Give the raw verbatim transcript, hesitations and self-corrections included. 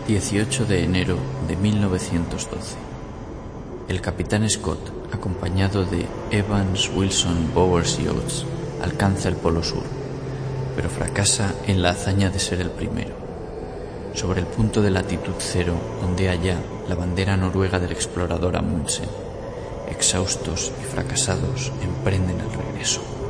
dieciocho de enero de mil novecientos doce. El capitán Scott, acompañado de Evans, Wilson, Bowers y Oates, alcanza el Polo Sur, pero fracasa en la hazaña de ser el primero. Sobre el punto de latitud cero ondea ya la bandera noruega del explorador Amundsen. Exhaustos y fracasados, emprenden el regreso.